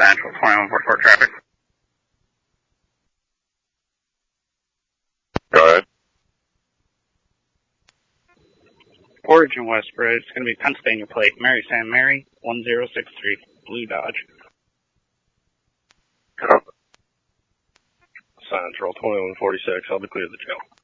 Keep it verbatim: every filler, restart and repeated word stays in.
Central twenty-one forty-four traffic. Go ahead. Origin Westbridge, it's going to be Pennsylvania plate, Mary Sam Mary, one zero six three, Blue Dodge. Go. Central twenty-one forty-six, I'll be clear of the jail.